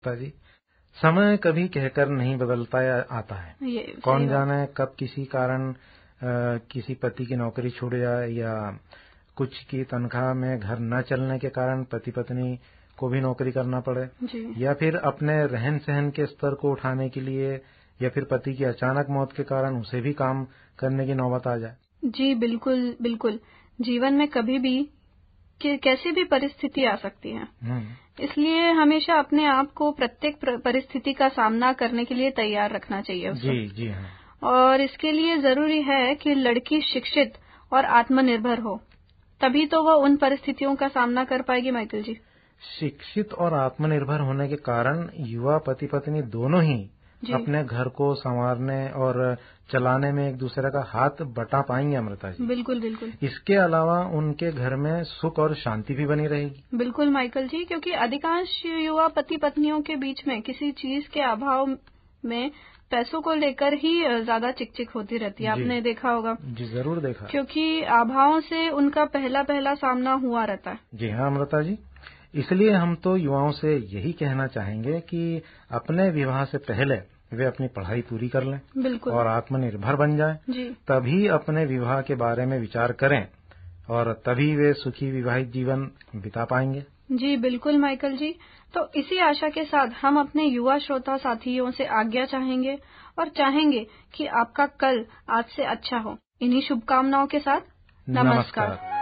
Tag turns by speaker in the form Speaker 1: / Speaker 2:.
Speaker 1: नमस्कार जी। समय कभी कहकर नहीं बदलता या आता है। कौन जाने कब किसी कारण किसी पति की नौकरी छूट जाए या कुछ की तनख्वाह में घर न चलने के कारण पति पत्नी को भी नौकरी करना पड़े या फिर अपने रहन सहन के स्तर को उठाने के लिए या फिर पति की अचानक मौत के कारण उसे भी काम करने की नौबत आ जाए।
Speaker 2: जी बिल्कुल बिल्कुल, जीवन में कभी भी कैसी भी परिस्थिति आ सकती है, इसलिए हमेशा अपने आप को प्रत्येक परिस्थिति का सामना करने के लिए तैयार रखना चाहिए उसको।
Speaker 1: जी हाँ।
Speaker 2: और इसके लिए जरूरी है कि लड़की शिक्षित और आत्मनिर्भर हो, तभी तो वो उन परिस्थितियों का सामना कर पाएगी। माइकल जी,
Speaker 1: शिक्षित और आत्मनिर्भर होने के कारण युवा पति पत्नी दोनों ही अपने घर को संवारने और चलाने में एक दूसरे का हाथ बटा पाएंगे। अमृता जी,
Speaker 2: बिल्कुल बिल्कुल।
Speaker 1: इसके अलावा उनके घर में सुख और शांति भी बनी रहेगी।
Speaker 2: बिल्कुल माइकल जी, क्योंकि अधिकांश युवा पति पत्नियों के बीच में किसी चीज के अभाव में पैसों को लेकर ही ज्यादा चिकचिक होती रहती है। आपने देखा होगा।
Speaker 1: जी जरूर देखा,
Speaker 2: क्योंकि अभावों से उनका पहला सामना हुआ रहता है।
Speaker 1: जी हाँ अमृता जी, इसलिए हम तो युवाओं से यही कहना चाहेंगे कि अपने विवाह से पहले वे अपनी पढ़ाई पूरी कर लें।
Speaker 2: बिल्कुल।
Speaker 1: और आत्मनिर्भर बन जाएं।
Speaker 2: जी।
Speaker 1: तभी अपने विवाह के बारे में विचार करें और तभी वे सुखी विवाहित जीवन बिता पाएंगे।
Speaker 2: जी बिल्कुल माइकल जी, तो इसी आशा के साथ हम अपने युवा श्रोता साथियों से आज्ञा चाहेंगे और चाहेंगे कि आपका कल आज से अच्छा हो। इन्हीं शुभकामनाओं के साथ नमस्कार।